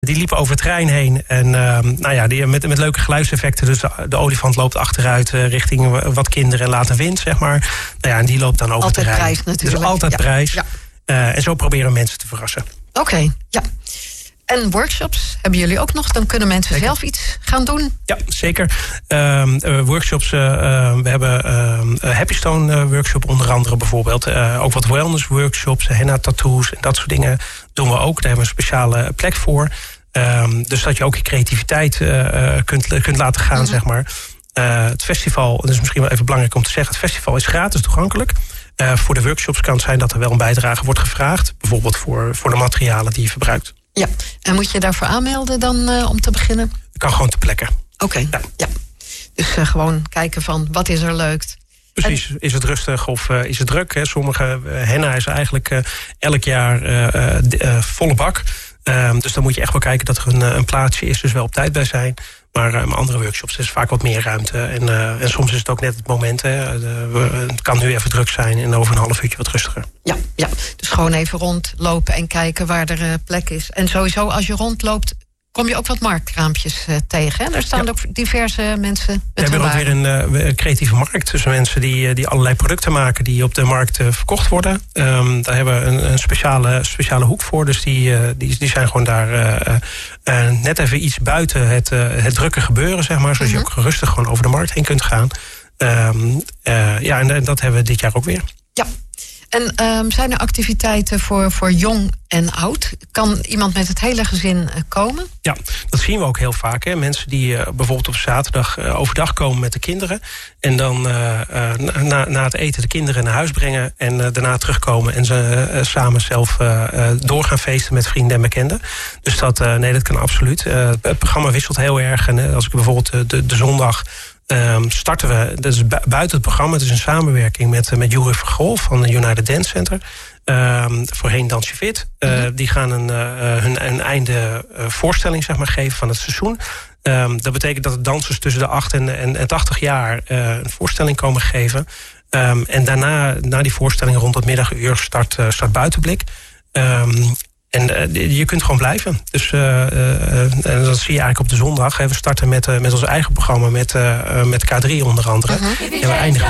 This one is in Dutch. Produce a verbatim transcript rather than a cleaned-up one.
Die liepen over het terrein heen. En uh, nou ja, die, met, met leuke geluidseffecten. Dus de, de olifant loopt achteruit uh, richting wat kinderen en laat een wind, zeg maar. Nou ja, en die loopt dan over altijd het terrein. Prijs natuurlijk. Dus altijd ja. prijs. Ja. Uh, en zo proberen mensen te verrassen. Oké, okay, ja. En workshops hebben jullie ook nog? Dan kunnen mensen zeker zelf iets gaan doen? Ja, zeker. Uh, uh, workshops, uh, uh, we hebben uh, Happy Stone uh, workshop onder andere bijvoorbeeld. Uh, ook wat wellness workshops, henna tattoos en dat soort dingen doen we ook. Daar hebben we een speciale plek voor. Uh, dus dat je ook je creativiteit uh, kunt, kunt laten gaan, mm-hmm. zeg maar. Uh, het festival, dat is misschien wel even belangrijk om te zeggen, het festival is gratis toegankelijk. Uh, voor de workshops kan het zijn dat er wel een bijdrage wordt gevraagd. Bijvoorbeeld voor, voor de materialen die je verbruikt. Ja, en moet je daarvoor aanmelden dan uh, om te beginnen? Dat kan gewoon te plekken. Oké, okay. ja. ja. Dus uh, gewoon kijken van wat is er leuk. Precies, en is het rustig of uh, is het druk? Hè? Sommige uh, henna is eigenlijk uh, elk jaar uh, uh, volle bak. Uh, dus dan moet je echt wel kijken dat er een, een plaatsje is, dus wel op tijd bij zijn. Maar uh, andere workshops is vaak wat meer ruimte. En, uh, en soms is het ook net het moment. Hè. De, we, het kan nu even druk zijn en over een half uurtje wat rustiger. Ja, ja, dus gewoon even rondlopen en kijken waar er uh, plek is. En sowieso als je rondloopt, kom je ook wat marktkraampjes uh, tegen. Hè? Er staan ja. ook diverse mensen met We hebben ook weer een, uh, een creatieve markt. Dus mensen die, die allerlei producten maken die op de markt uh, verkocht worden. Um, daar hebben we een, een speciale, speciale hoek voor. Dus die, uh, die, die zijn gewoon daar uh, uh, net even iets buiten het, uh, het drukke gebeuren, zeg maar. Zodat mm-hmm. je ook rustig gewoon over de markt heen kunt gaan. Um, uh, ja, en, en dat hebben we dit jaar ook weer. Ja. En um, zijn er activiteiten voor, voor jong en oud? Kan iemand met het hele gezin uh, komen? Ja, dat zien we ook heel vaak. Hè. Mensen die uh, bijvoorbeeld op zaterdag uh, overdag komen met de kinderen. En dan uh, uh, na, na het eten de kinderen naar huis brengen. En uh, daarna terugkomen en ze uh, samen zelf uh, uh, doorgaan feesten met vrienden en bekenden. Dus dat, uh, nee, dat kan absoluut. Uh, het programma wisselt heel erg. En uh, als ik bijvoorbeeld uh, de, de zondag... Um, starten we, dat is bu- buiten het programma, het is een samenwerking met, uh, met Jury Vergol van de United Dance Center. Um, voorheen Dans je Fit. Uh, mm-hmm. Die gaan een, uh, hun, een einde uh, voorstelling zeg maar, geven van het seizoen. Um, dat betekent dat de dansers tussen de acht en, en, en tachtig jaar uh, een voorstelling komen geven. Um, en daarna, na die voorstelling rond het middaguur, start, uh, start Buitenblik. Um, En uh, je kunt gewoon blijven. Dus uh, uh, en dat zie je eigenlijk op de zondag. We starten met, uh, met ons eigen programma, met, uh, met K drie onder andere. Uh-huh. En we eindigen